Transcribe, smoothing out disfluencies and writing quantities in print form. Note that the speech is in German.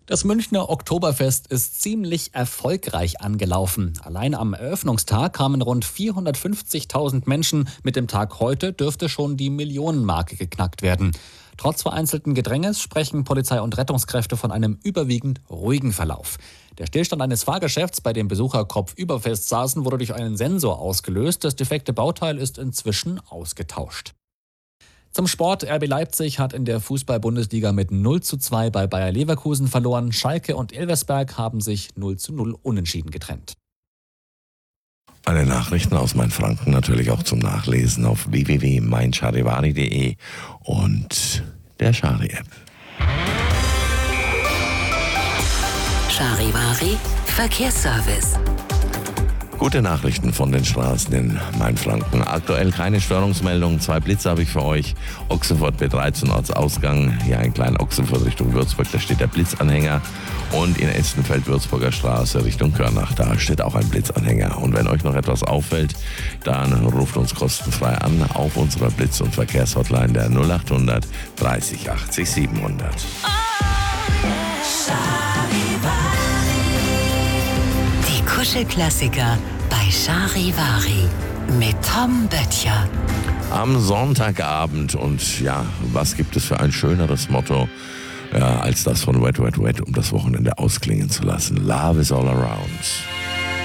Das Münchner Oktoberfest ist ziemlich erfolgreich angelaufen. Allein am Eröffnungstag kamen rund 450.000 Menschen. Mit dem Tag heute dürfte schon die Millionenmarke geknackt werden. Trotz vereinzelten Gedränges sprechen Polizei und Rettungskräfte von einem überwiegend ruhigen Verlauf. Der Stillstand eines Fahrgeschäfts, bei dem Besucher kopfüber fest saßen, wurde durch einen Sensor ausgelöst. Das defekte Bauteil ist inzwischen ausgetauscht. Zum Sport. RB Leipzig hat in der Fußball-Bundesliga mit 0:2 bei Bayer Leverkusen verloren. Schalke und Elversberg haben sich 0:0 unentschieden getrennt. Alle Nachrichten aus Mainfranken natürlich auch zum Nachlesen auf www.meincharivari.de und der Chari-App. Charivari Verkehrsservice. Gute Nachrichten von den Straßen in Mainfranken. Aktuell keine Störungsmeldungen. 2 Blitze habe ich für euch. Ochsenfurt B13 Ortsausgang. Hier ein kleiner Ochsenfurt Richtung Würzburg. Da steht der Blitzanhänger. Und in Estenfeld Würzburger Straße Richtung Körnach. Da steht auch ein Blitzanhänger. Und wenn euch noch etwas auffällt, dann ruft uns kostenfrei an auf unserer Blitz- und Verkehrshotline der 0800 30 80 700. Die Kuschelklassiker bei Charivari mit Tom Böttcher. Am Sonntagabend, und ja, was gibt es für ein schöneres Motto, als das von Wet, Wet, Wet, um das Wochenende ausklingen zu lassen. Love is all around.